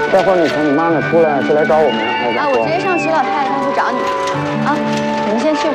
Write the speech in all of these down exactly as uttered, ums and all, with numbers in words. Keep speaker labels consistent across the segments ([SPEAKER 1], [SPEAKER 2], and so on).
[SPEAKER 1] 待会儿你从你妈那出来是来找我们还是？
[SPEAKER 2] 啊，我直接上徐老太太那去找你。啊，你们先去。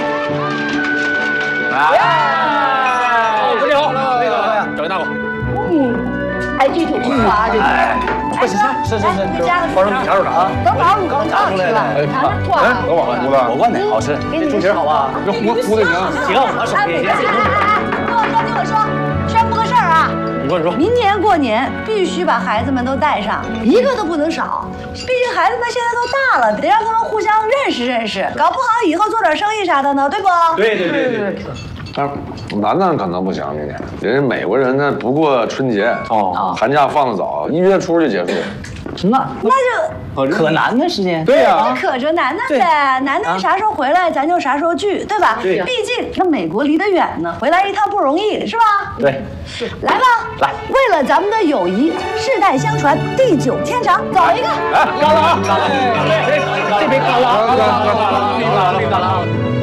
[SPEAKER 3] 哎，不你好，那个找个大伙。
[SPEAKER 4] 嗯，哎，这挺不错啊，这个。哎，
[SPEAKER 3] 是是是是是，包成米条的啊。
[SPEAKER 4] 等会儿我刚炸出来了，啊，哇！
[SPEAKER 3] 等会儿糊了，我问你，好吃。
[SPEAKER 4] 给你
[SPEAKER 3] 猪蹄好不好？这糊糊的行，行，我手
[SPEAKER 4] 艺。哎哎哎，听我说，听我说，宣布个事儿啊。
[SPEAKER 3] 你说你说。
[SPEAKER 4] 明年过年必须把孩子们都带上，一个都不能少。毕竟孩子们现在都大了，得让他们互相认识认识，搞不好以后做点生意啥的呢，对不？
[SPEAKER 3] 对对对对。
[SPEAKER 5] 但是南南可能不行，明年人家美国人呢不过春节哦，寒假放的早，一月初就结束。
[SPEAKER 1] 那
[SPEAKER 4] 那就
[SPEAKER 1] 可南的时间。
[SPEAKER 5] 对呀，
[SPEAKER 4] 那可着楠楠呗，楠楠啥时候回来，咱就啥时候聚，对吧？
[SPEAKER 1] 对。
[SPEAKER 4] 毕竟那美国离得远呢，回来一趟不容易，是吧？
[SPEAKER 1] 对。
[SPEAKER 4] 来吧，
[SPEAKER 1] 来，
[SPEAKER 4] 为了咱们的友谊，世代相传，地久天长，走一个。
[SPEAKER 1] 哎，干了啊！干了！这边干了啊！干了！干了！干了！干了！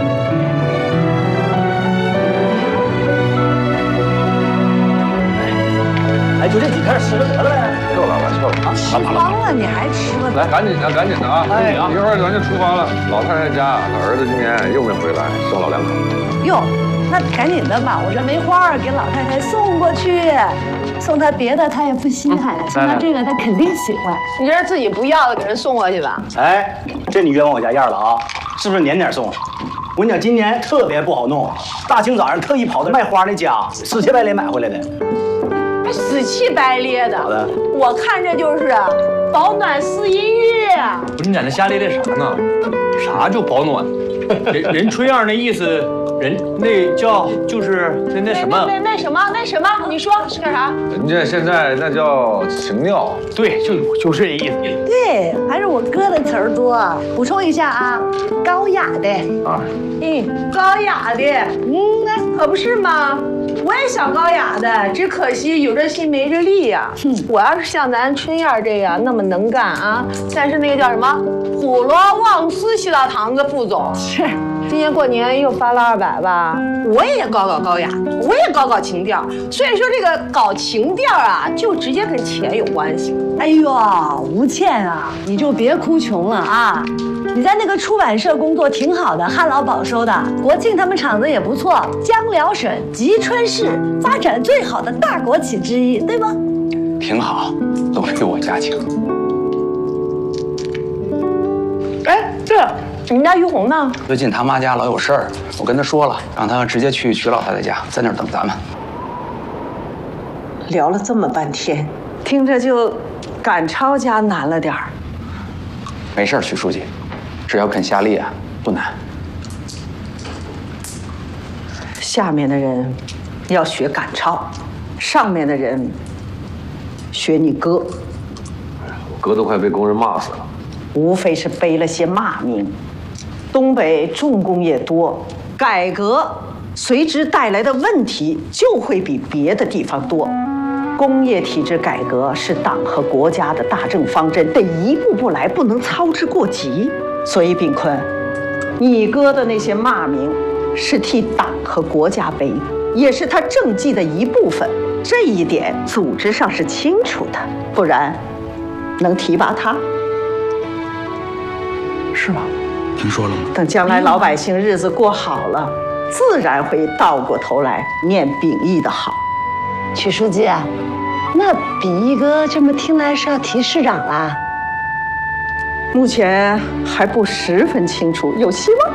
[SPEAKER 1] 哎，就这几片吃了得了呗。
[SPEAKER 5] 够了，来，够了啊！
[SPEAKER 4] 吃光了你还吃了？
[SPEAKER 5] 来，赶紧的，赶紧的啊！
[SPEAKER 1] 哎，
[SPEAKER 5] 一会儿咱就出发了。老太太家，她儿子今年又没回来，剩老两口。
[SPEAKER 4] 哟，那赶紧的吧，我这梅花给老太太送过去，送她别的她也不稀罕，送她这个她肯定喜欢。
[SPEAKER 2] 你这是自己不要的，给人送过去吧？
[SPEAKER 1] 哎，这你冤枉我家燕了啊！是不是年年送？我跟你讲，今年特别不好弄，大清早上特意跑到卖花那家，死乞白赖买回来的。
[SPEAKER 2] 死乞白咧的，我看着就是保暖似音乐。
[SPEAKER 3] 不是你在那瞎咧咧啥呢？啥叫保暖？人人春燕那意思，人那叫就是那那什么
[SPEAKER 2] 那那什么那什么，你说是个啥？
[SPEAKER 5] 人家现在那叫情调。
[SPEAKER 3] 对，就就是这意思。
[SPEAKER 4] 对，还是我哥的词儿多。补充一下啊，高雅的
[SPEAKER 5] 啊，
[SPEAKER 2] 嗯，高雅的，嗯，那可不是吗？我也想高雅的，只可惜有这心没这力呀、啊。我要是像咱春燕这样那么能干啊，但是那个叫什么普罗旺斯西大堂的副总，
[SPEAKER 4] 是
[SPEAKER 2] 今年过年又发了二百吧，我也搞搞高雅，我也搞搞情调。所以说这个搞情调啊，就直接跟钱有关系。
[SPEAKER 4] 哎呦，吴倩啊，你就别哭穷了啊！你在那个出版社工作挺好的，旱涝保收的，国庆他们厂子也不错，江辽省吉春市发展最好的大国企之一，对吧？
[SPEAKER 3] 挺好，都是我家请。
[SPEAKER 2] 哎，这你们家于红呢？
[SPEAKER 6] 最近他妈家老有事儿，我跟他说了，让他直接去徐老太太家，在那儿等咱们。
[SPEAKER 7] 聊了这么半天，听着就赶超家难了点儿。
[SPEAKER 6] 没事儿，徐书记，只要肯下力啊，不难。
[SPEAKER 7] 下面的人要学赶超，上面的人学你哥。
[SPEAKER 5] 我哥都快被工人骂死了。
[SPEAKER 7] 无非是背了些骂名。东北重工业多，改革随之带来的问题就会比别的地方多。工业体制改革是党和国家的大政方针，得一步步来，不能操之过急。所以炳坤，你哥的那些骂名是替党和国家背，也是他政绩的一部分。这一点组织上是清楚的，不然能提拔他？
[SPEAKER 6] 是吧？听说了吗？
[SPEAKER 7] 等将来老百姓日子过好了，自然会倒过头来念秉义的好。
[SPEAKER 4] 曲书记，那秉义哥这么听来是要提市长啦？
[SPEAKER 7] 目前还不十分清楚，有希望。